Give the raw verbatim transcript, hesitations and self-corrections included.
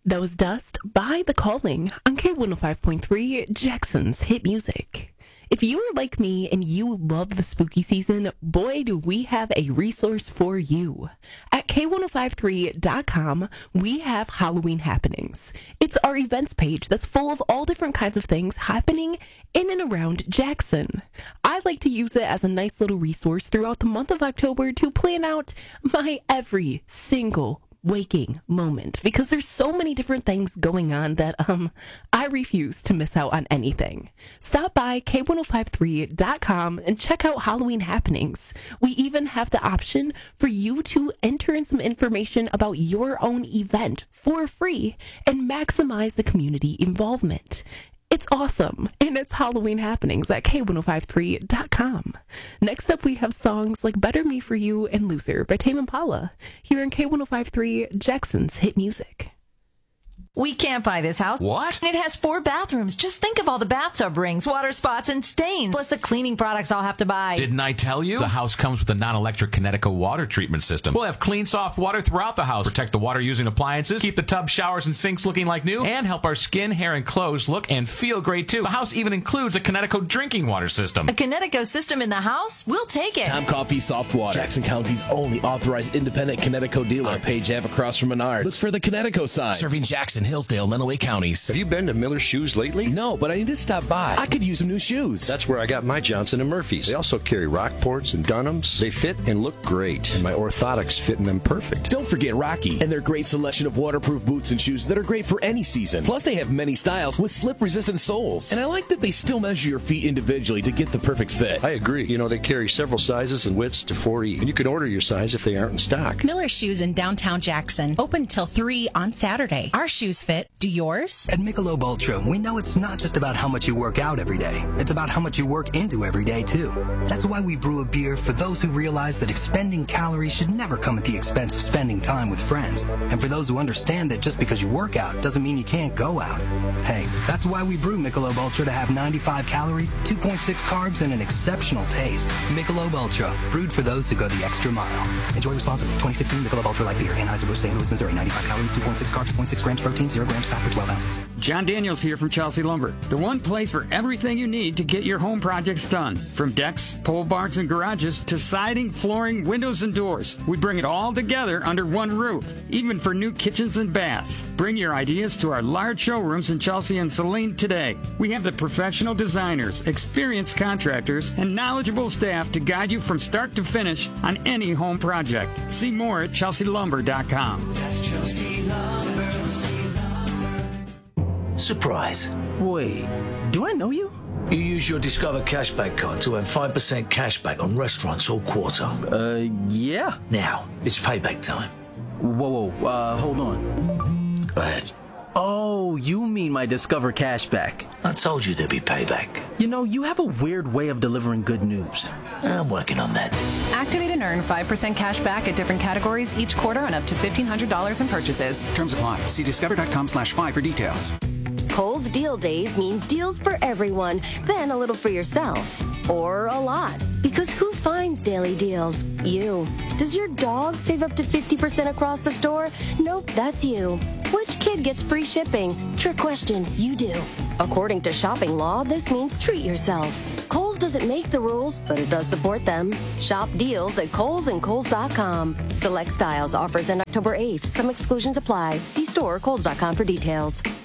That was Dust by The Calling on K one oh five point three, Jackson's Hit Music. If you are like me and you love the spooky season, boy, do we have a resource for you. At K one oh five three dot com, we have Halloween Happenings. It's our events page that's full of all different kinds of things happening in and around Jackson. I like to use it as a nice little resource throughout the month of October to plan out my every single waking moment, because there's so many different things going on that um I refuse to miss out on anything. Stop by K one oh five three dot com and check out Halloween Happenings. We even have the option for you to enter in some information about your own event for free and maximize the community involvement. It's awesome, and it's Halloween Happenings at K one oh five three dot com. Next up, we have songs like Better Me For You and Loser by Tame Impala here in K one oh five three, Jackson's Hit Music. We can't buy this house. What? It has four bathrooms. Just think of all the bathtub rings, water spots, and stains, plus the cleaning products I'll have to buy. Didn't I tell you? The house comes with a non-electric Connecticut water treatment system. We'll have clean, soft water throughout the house, protect the water-using appliances, keep the tub, showers, and sinks looking like new, and help our skin, hair, and clothes look and feel great, too. The house even includes a Connecticut drinking water system. A Connecticut system in the house? We'll take it. Tom Coffee Soft Water, Jackson County's only authorized independent Connecticut dealer. On page Ave across from Menards. Look for the Connecticut sign. Serving Jackson, Hillsdale, Lenawee counties. Have you been to Miller's Shoes lately? No, but I need to stop by. I could use some new shoes. That's where I got my Johnson and Murphy's. They also carry Rockports and Dunhams. They fit and look great, and my orthotics fit in them perfect. Don't forget Rocky and their great selection of waterproof boots and shoes that are great for any season. Plus, they have many styles with slip-resistant soles. And I like that they still measure your feet individually to get the perfect fit. I agree. You know, they carry several sizes and widths to four E, and you can order your size if they aren't in stock. Miller Shoes in downtown Jackson. Open till three on Saturday. Our shoes fit. Do yours? At Michelob Ultra, we know it's not just about how much you work out every day. It's about how much you work into every day, too. That's why we brew a beer for those who realize that expending calories should never come at the expense of spending time with friends. And for those who understand that just because you work out doesn't mean you can't go out. Hey, that's why we brew Michelob Ultra to have ninety-five calories, two point six carbs, and an exceptional taste. Michelob Ultra, brewed for those who go the extra mile. Enjoy responsibly. twenty sixteen Michelob Ultra Light Beer, Anheuser-Busch, Saint Louis, Missouri. ninety-five calories, two point six carbs, zero point six grams protein, zero grams fat per twelve ounces. John Daniels here from Chelsea Lumber, the one place for everything you need to get your home projects done. From decks, pole barns, and garages to siding, flooring, windows, and doors. We bring it all together under one roof, even for new kitchens and baths. Bring your ideas to our large showrooms in Chelsea and Saline today. We have the professional designers, experienced contractors, and knowledgeable staff to guide you from start to finish on any home project. See more at chelsea lumber dot com. That's Chelsea Lumber. Surprise. Wait, do I know you? You use your Discover Cashback card to earn five percent cashback on restaurants all quarter. Uh, yeah. Now, it's payback time. Whoa, whoa, uh, hold on. Go ahead. Oh, you mean my Discover Cashback. I told you there'd be payback. You know, you have a weird way of delivering good news. I'm working on that. Activate and earn five percent cash back at different categories each quarter on up to fifteen hundred dollars in purchases. Terms apply. See discover.com slash five for details. Kohl's Deal Days means deals for everyone, then a little for yourself. Or a lot. Because who finds daily deals? You. Does your dog save up to fifty percent across the store? Nope, that's you. Which kid gets free shipping? Trick question, you do. According to shopping law, this means treat yourself. Kohl's doesn't make the rules, but it does support them. Shop deals at Kohl's and Kohl's dot com. Select styles offers end October eighth. Some exclusions apply. See store or Kohl's dot com for details.